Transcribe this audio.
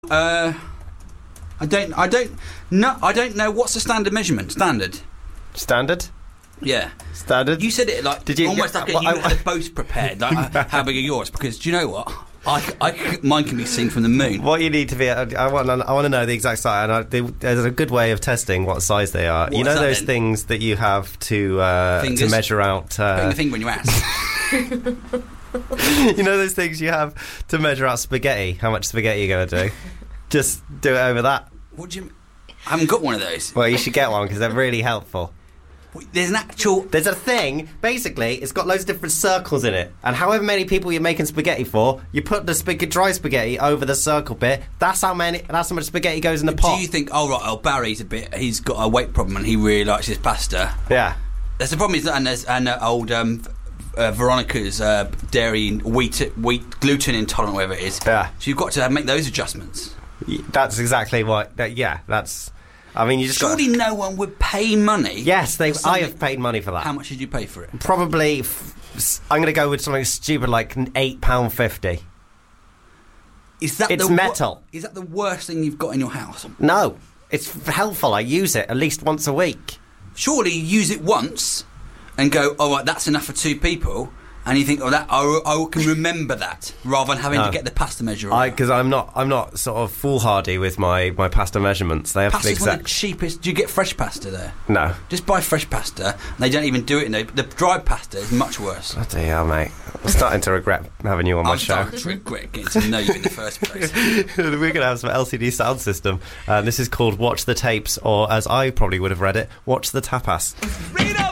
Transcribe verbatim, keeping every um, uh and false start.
Uh, I don't. I don't. No, I don't know. What's the standard measurement? Standard. Standard. Yeah. Standard. You said it like Did you, almost yeah, like well, you I, had a boat prepared. Like, uh, how big are yours? Because do you know what? I, I, mine can be seen from the moon. What you need to be, I, I want, I want to know the exact size, and I, they, there's a good way of testing what size they are. What you know is that those then? things that you have to uh, to measure out. Uh, Putting a finger in your ass. You know those things you have to measure out spaghetti. How much spaghetti you're going to do? Just do it over that. What do you? I haven't got one of those. Well, you should get one because they're really helpful. There's an actual... There's a thing, basically, it's got loads of different circles in it. And however many people you're making spaghetti for, you put the spag- dry spaghetti over the circle bit. That's how many. That's how much spaghetti goes in the pot. Do you think, oh, right, oh, Barry's a bit... He's got a weight problem and he really likes his pasta. Yeah. That's the problem, is that, and, there's, and uh, old um, uh, Veronica's uh, dairy, wheat, wheat, gluten intolerant, whatever it is. Yeah. So you've got to make those adjustments. That's exactly what... That, yeah, that's... I mean, you just Surely got... no one would pay money. Yes, they. I have paid money for that. How much did you pay for it? Probably, f- I'm going to go with something stupid like eight pound fifty. Is that it's the metal? Wo- is that the worst thing you've got in your house? No, it's helpful. I use it at least once a week. Surely you use it once and go, oh, right, that's enough for two people. And you think, oh, that I, I can remember that, rather than having no. to get the pasta measure. Because I'm not, I'm not sort of foolhardy with my, my pasta measurements. They have Pasta's to be one of exact. the cheapest. Do you get fresh pasta there? No. Just buy fresh pasta. And they don't even do it in the, the dried pasta is much worse. Oh dear, mate. I'm starting to regret having you on my I'm show. I'm starting to regret getting to know you in the first place. We're going to have some L C D sound system. Uh, this is called Watch the Tapes, or as I probably would have read it, Watch the Tapas. Bring it on!